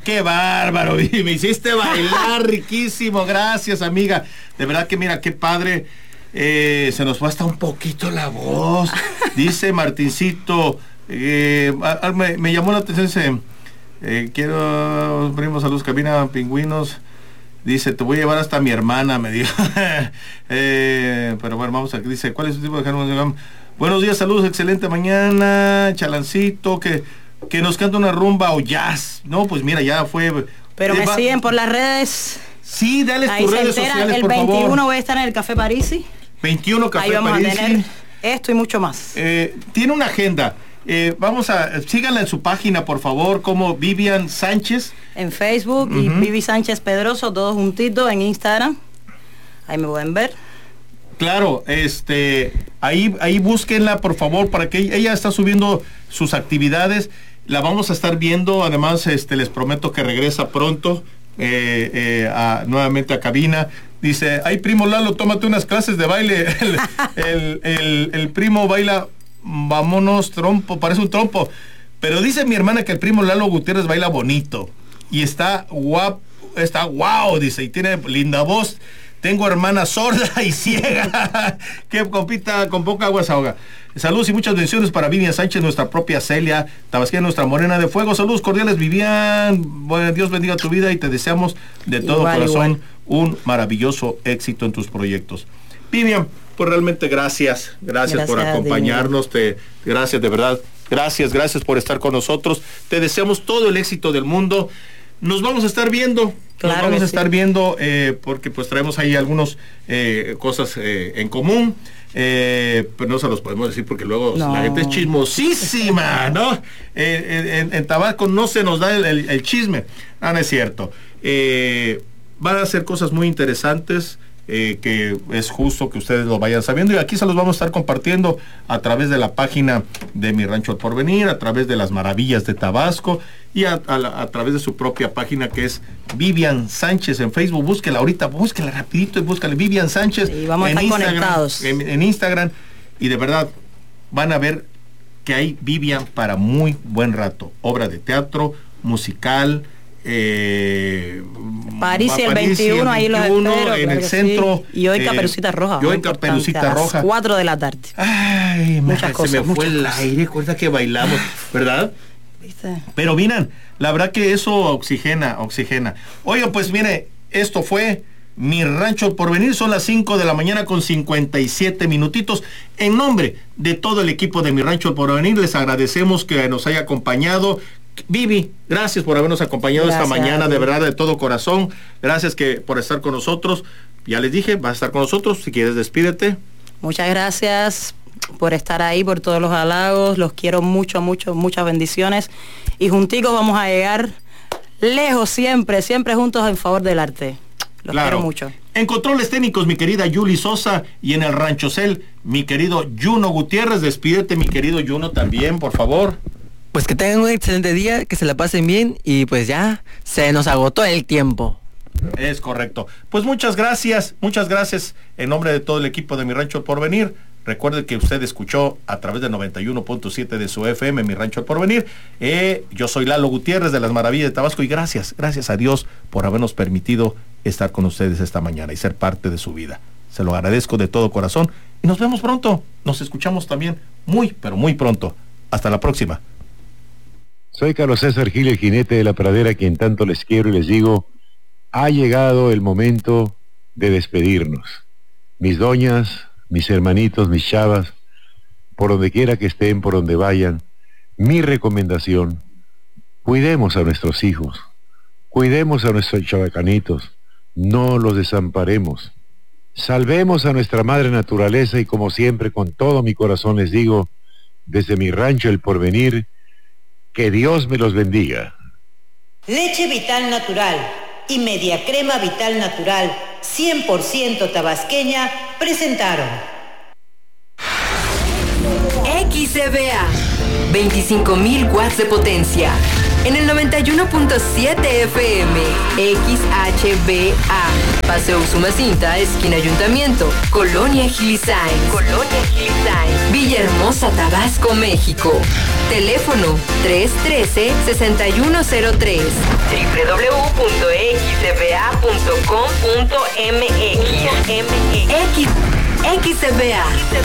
Qué bárbaro, me hiciste bailar riquísimo, gracias amiga. De verdad que mira, qué padre, se nos fue hasta un poquito la voz. Dice Martincito, me llamó la atención, quiero, primos, saludos, cabina, pingüinos. Dice, te voy a llevar hasta mi hermana, me dijo. Pero bueno, vamos a, dice, ¿cuál es su tipo de género? Buenos días, saludos, excelente mañana, Chalancito, que nos canta una rumba o jazz. No, pues mira, ya fue. Pero me siguen por las redes. Sí, dale tus redes sociales, el por 21 favor. voy a estar en el Café Parisi. 21 Café Ahí vamos Parisi. a tener esto y mucho más. Tiene una agenda. Síganla en su página, por favor, como Vivian Sánchez. En Facebook y Vivi Sánchez Pedroso, todos juntitos en Instagram. Ahí me pueden ver. Claro, ahí búsquenla, por favor, para que ella está subiendo sus actividades. La vamos a estar viendo, además, les prometo que regresa pronto nuevamente a cabina. Dice, ay, primo Lalo, tómate unas clases de baile. El primo baila, vámonos, trompo, parece un trompo. Pero dice mi hermana que el primo Lalo Gutiérrez baila bonito. Y está guapo, wow, dice, y tiene linda voz. Tengo hermana sorda y ciega que compita con poca agua se ahoga. Saludos y muchas bendiciones para Vivian Sánchez, nuestra propia Celia Tabasqueña, nuestra morena de fuego. Saludos cordiales, Vivian. Bueno, Dios bendiga tu vida y te deseamos de todo corazón un maravilloso éxito en tus proyectos. Vivian, pues realmente gracias por acompañarnos. Gracias, de verdad. Gracias por estar con nosotros. Te deseamos todo el éxito del mundo. Nos vamos a estar viendo. Claro, nos vamos a estar viendo porque pues traemos ahí algunas cosas en común. Pero no se los podemos decir porque luego la gente es chismosísima, ¿no? En Tabasco no se nos da el chisme. No es cierto. Van a hacer cosas muy interesantes. Que es justo que ustedes lo vayan sabiendo y aquí se los vamos a estar compartiendo a través de la página de Mi Rancho al Porvenir, a través de las maravillas de Tabasco y a través de su propia página que es Vivian Sánchez en Facebook. Búsquela ahorita, búsquela rapidito y búscale Vivian Sánchez y vamos a estar conectados en Instagram y de verdad van a ver que hay Vivian para muy buen rato. Obra de teatro, musical, París el 21, ahí los espero, en el centro. Sí. Y hoy Caperucita Roja. Y hoy Caperucita Roja. 4 de la tarde. Ay, muchas cosas. Se me fue el aire, recuerda que bailamos, ¿verdad? ¿Viste? Pero miren, la verdad que eso oxigena. Oigan, pues mire, esto fue Mi Rancho al Porvenir, son las 5 de la mañana con 57 minutitos. En nombre de todo el equipo de Mi Rancho al Porvenir, les agradecemos que nos haya acompañado. Vivi, gracias por habernos acompañado esta mañana, de verdad, de todo corazón. Gracias por estar con nosotros. Ya les dije, vas a estar con nosotros. Si quieres, despídete. Muchas gracias por estar ahí, por todos los halagos. Los quiero mucho, muchas bendiciones. Y junticos vamos a llegar lejos siempre juntos en favor del arte. Los quiero mucho. En controles técnicos, mi querida Yuli Sosa, y en el Ranchocel, mi querido Juno Gutiérrez. Despídete, mi querido Juno, también, por favor. Pues que tengan un excelente día, que se la pasen bien y pues ya se nos agotó el tiempo. Es correcto. Pues muchas gracias en nombre de todo el equipo de Mi Rancho al Porvenir. Recuerde que usted escuchó a través de 91.7 de su FM Mi Rancho al Porvenir. Yo soy Lalo Gutiérrez de las Maravillas de Tabasco y gracias a Dios por habernos permitido estar con ustedes esta mañana y ser parte de su vida. Se lo agradezco de todo corazón y nos vemos pronto. Nos escuchamos también pero muy pronto. Hasta la próxima. Soy Carlos César Gil, el jinete de la pradera, quien tanto les quiero y les digo, ha llegado el momento de despedirnos. Mis doñas, mis hermanitos, mis chavas, por donde quiera que estén, por donde vayan, mi recomendación, cuidemos a nuestros hijos, cuidemos a nuestros chavacanitos, no los desamparemos, salvemos a nuestra madre naturaleza y como siempre, con todo mi corazón les digo, desde Mi Rancho el Porvenir, que Dios me los bendiga. Leche Vital Natural y Media Crema Vital Natural 100% tabasqueña presentaron XCBA 25.000 watts de potencia. en el 91.7 FM, XHBA, Paseo Usumacinta, esquina Ayuntamiento, Colonia Gilisain, Villahermosa, Tabasco, México. Teléfono 313-6103, www.xba.com.mx. XBA,